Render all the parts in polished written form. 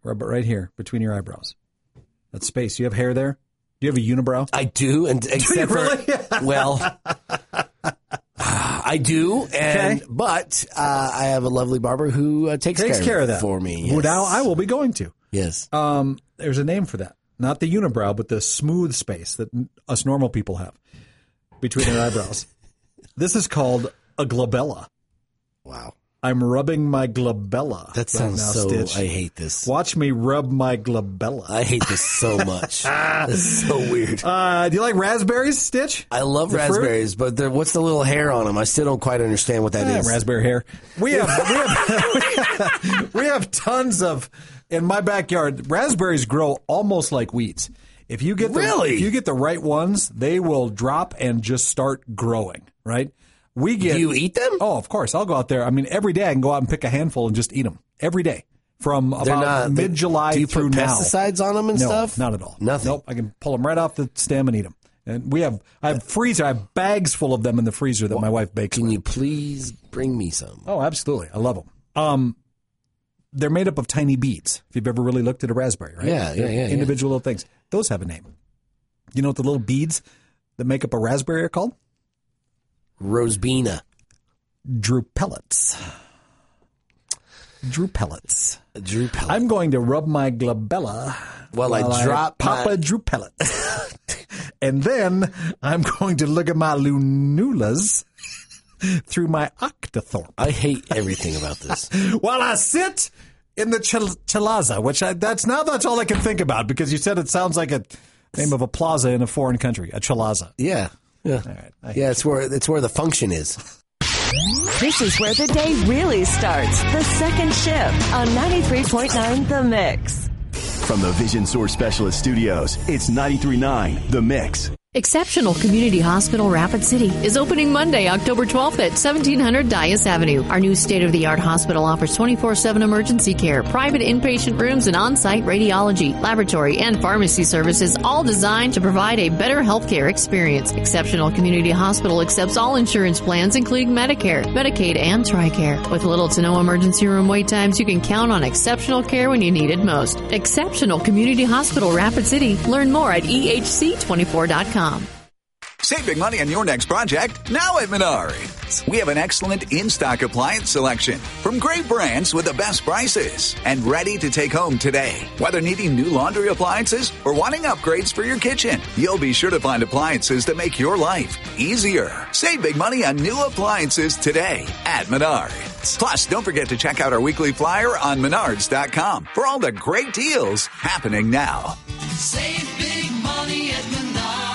Rub it right here between your eyebrows. That space. You have hair there? Do you have a unibrow? I do, and except really? well, I do, but I have a lovely barber who takes care of that for me. Yes. Well, now I will be going to. Yes. There's a name for that. Not the unibrow, but the smooth space that us normal people have between our eyebrows. This is called a glabella. Wow. I'm rubbing my glabella. That sounds right now, so... Stitch. I hate this. Watch me rub my glabella. I hate this so much. It's so weird. Do you like raspberries, Stitch? I love raspberries, but what's the little hair on them? I still don't quite understand what that is. Raspberry hair. We have tons of... In my backyard, raspberries grow almost like weeds. If you get if you get the right ones, they will drop and just start growing, right? Do you eat them? Oh, of course. I'll go out there. I mean, every day I can go out and pick a handful and just eat them. Every day. From about mid-July through now. Do you put pesticides on them and stuff? No, not at all. Nothing? Nope. I can pull them right off the stem and eat them. And I have bags full of them in the freezer that my wife bakes. Can you please bring me some? Oh, absolutely. I love them. They're made up of tiny beads. If you've ever really looked at a raspberry, right? Yeah. Individual little things. Those have a name. You know what the little beads that make up a raspberry are called? Rosebina. Drupellets. I'm going to rub my glabella while I drop pop a drupellet. And then I'm going to look at my lunulas through my octothorpe. I hate everything about this. While I sit in the chalaza, which that's all I can think about because you said it sounds like a name of a plaza in a foreign country, a chalaza. Yeah. All right. It's where the function is. This is where the day really starts. The second shift on 93.9 The Mix. From the Vision Source Specialist Studios, it's 93.9 The Mix. Exceptional Community Hospital Rapid City is opening Monday, October 12th at 1700 Dias Avenue. Our new state-of-the-art hospital offers 24/7 emergency care, private inpatient rooms, and on-site radiology, laboratory, and pharmacy services, all designed to provide a better healthcare experience. Exceptional Community Hospital accepts all insurance plans, including Medicare, Medicaid, and TRICARE. With little to no emergency room wait times, you can count on exceptional care when you need it most. Exceptional Community Hospital Rapid City. Learn more at ehc24.com. Save big money on your next project now at Menards. We have an excellent in-stock appliance selection from great brands with the best prices and ready to take home today. Whether needing new laundry appliances or wanting upgrades for your kitchen, you'll be sure to find appliances that make your life easier. Save big money on new appliances today at Menards. Plus, don't forget to check out our weekly flyer on Menards.com for all the great deals happening now. Save big money at Menards.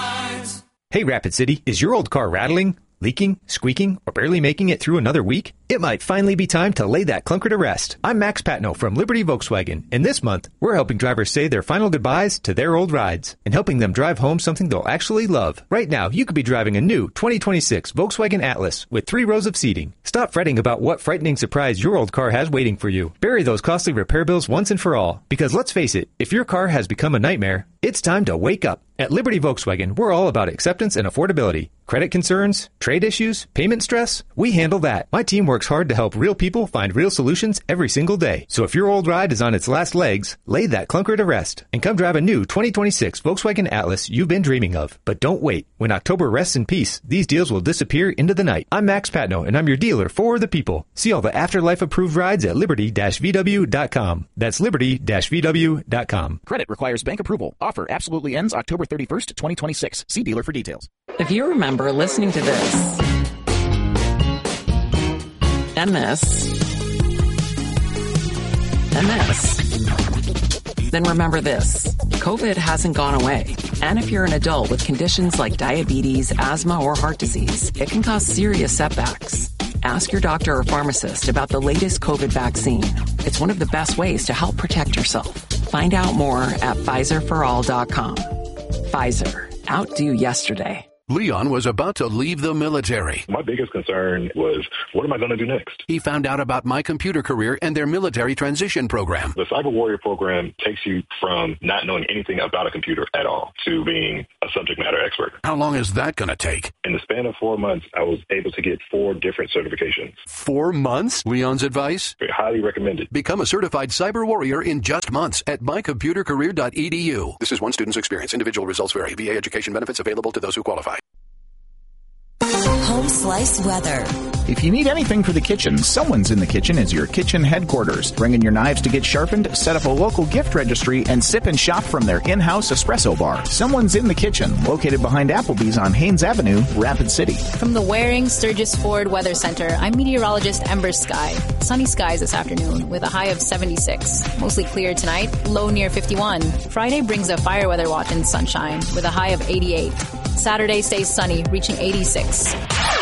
Hey, Rapid City, is your old car rattling, leaking, squeaking, or barely making it through another week? It might finally be time to lay that clunker to rest. I'm Max Patno from Liberty Volkswagen, and this month, we're helping drivers say their final goodbyes to their old rides and helping them drive home something they'll actually love. Right now, you could be driving a new 2026 Volkswagen Atlas with 3 rows of seating. Stop fretting about what frightening surprise your old car has waiting for you. Bury those costly repair bills once and for all, because let's face it, if your car has become a nightmare, it's time to wake up. At Liberty Volkswagen, we're all about acceptance and affordability. Credit concerns, trade issues, payment stress, we handle that. My team works hard to help real people find real solutions every single day. So if your old ride is on its last legs, lay that clunker to rest and come drive a new 2026 Volkswagen Atlas you've been dreaming of. But don't wait. When October rests in peace, these deals will disappear into the night. I'm Max Patno, and I'm your dealer for the people. See all the Afterlife-approved rides at liberty-vw.com. That's liberty-vw.com. Credit requires bank approval. Offer absolutely ends October 31st, 2026. See dealer for details. If you remember listening to this and this and this, then remember this. COVID hasn't gone away. And if you're an adult with conditions like diabetes, asthma, or heart disease, it can cause serious setbacks. Ask your doctor or pharmacist about the latest COVID vaccine. It's one of the best ways to help protect yourself. Find out more at PfizerForAll.com. Pfizer. Outdo yesterday. Leon was about to leave the military. My biggest concern was, what am I going to do next? He found out about My Computer Career and their military transition program. The Cyber Warrior program takes you from not knowing anything about a computer at all to being a subject matter expert. How long is that going to take? In the span of 4 months, I was able to get 4 different certifications. 4 months? Leon's advice? Highly recommended. Become a certified cyber warrior in just months at mycomputercareer.edu. This is one student's experience. Individual results vary. VA education benefits available to those who qualify. Home Slice weather. If you need anything for the kitchen, Someone's in the Kitchen is your kitchen headquarters. Bring in your knives to get sharpened, set up a local gift registry, and sip and shop from their in-house espresso bar. Someone's in the Kitchen, located behind Applebee's on Haynes Avenue, Rapid City. From the Waring Sturgis Ford Weather Center, I'm meteorologist Ember Sky. Sunny skies this afternoon with a high of 76. Mostly clear tonight, low near 51. Friday brings a fire weather watch and sunshine with a high of 88. Saturday stays sunny, reaching 86.